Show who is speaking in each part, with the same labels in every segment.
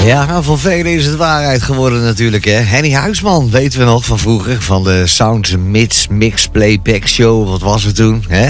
Speaker 1: Ja, voor velen is het waarheid geworden natuurlijk, hè. Henny Huisman, weten we nog van vroeger, van de Sound Mix Playback Show, wat was het toen, hè.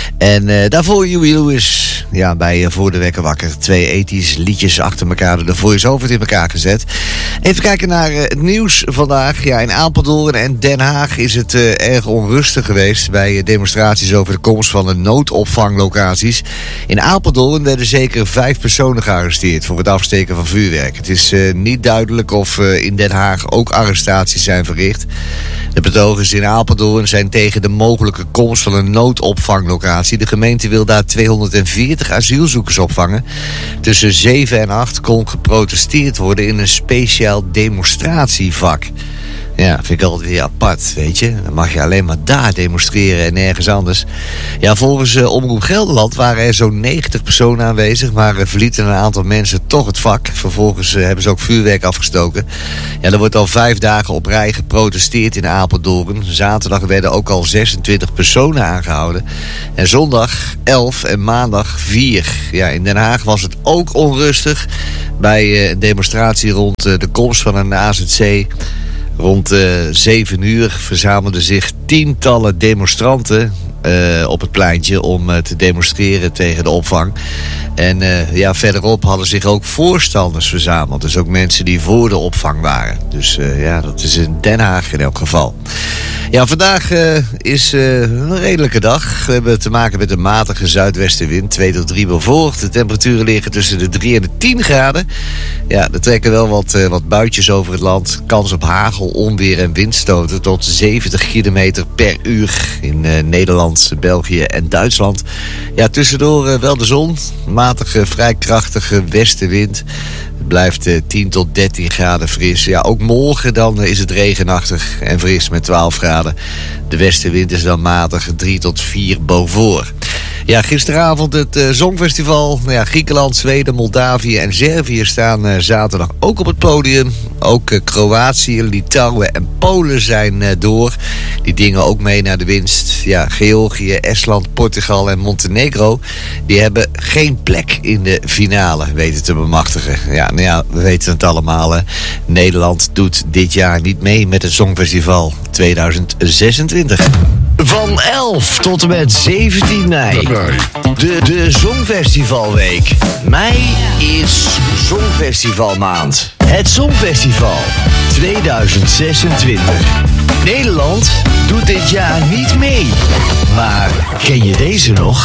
Speaker 1: En daarvoor Huey Lewis, ja, bij Voor de Wekker Wakker. 2 ethisch liedjes achter elkaar, de voice-over in elkaar gezet. Even kijken naar het nieuws vandaag. Ja, in Apeldoorn en Den Haag is het erg onrustig geweest bij demonstraties over de komst van de noodopvanglocaties. In Apeldoorn werden zeker 5 personen gearresteerd voor het afsteken van vuurwerk. Het is niet duidelijk of in Den Haag ook arrestaties zijn verricht. De betogers in Apeldoorn zijn tegen de mogelijke komst van een noodopvanglocatie. De gemeente wil daar 240 asielzoekers opvangen. Tussen 7 en 8 kon geprotesteerd worden in een speciaal demonstratievak. Ja, vind ik altijd weer apart, weet je. Dan mag je alleen maar daar demonstreren en nergens anders. Ja, volgens Omroep Gelderland waren er zo'n 90 personen aanwezig, maar verlieten een aantal mensen toch het vak. Vervolgens hebben ze ook vuurwerk afgestoken. Ja, er wordt al 5 dagen op rij geprotesteerd in Apeldoorn. Zaterdag werden ook al 26 personen aangehouden. En zondag 11 en maandag 4. Ja, in Den Haag was het ook onrustig bij een demonstratie rond de komst van een AZC. Rond 7 uur verzamelden zich tientallen demonstranten op het pleintje om te demonstreren tegen de opvang. En ja, verderop hadden zich ook voorstanders verzameld. Dus ook mensen die voor de opvang waren. Dus ja, dat is in Den Haag in elk geval. Ja, vandaag is een redelijke dag. We hebben te maken met een matige zuidwestenwind, 2 tot 3 bevolkt. De temperaturen liggen tussen de 3 en de 10 graden. Ja, er trekken wel wat buitjes over het land. Kans op hagel, onweer en windstoten tot 70 kilometer per uur in Nederland, België en Duitsland. Ja, tussendoor wel de zon. Matige, vrij krachtige westenwind. Het blijft 10 tot 13 graden fris. Ja, ook morgen dan is het regenachtig en fris met 12 graden. De westenwind is dan matig 3 tot 4 boven. Ja, gisteravond het Songfestival. Ja, Griekenland, Zweden, Moldavië en Servië staan zaterdag ook op het podium. Ook Kroatië, Litouwen en Polen zijn door. Die dingen ook mee naar de winst. Ja, Georgië, Estland, Portugal en Montenegro, die hebben geen plek in de finale weten te bemachtigen. Ja, nou ja, we weten het allemaal. Hè. Nederland doet dit jaar niet mee met het Songfestival 2026. Van 11 tot en met 17 mei. De Songfestivalweek. Mei is Songfestivalmaand. Het Songfestival 2026. Nederland doet dit jaar niet mee. Maar ken je deze nog?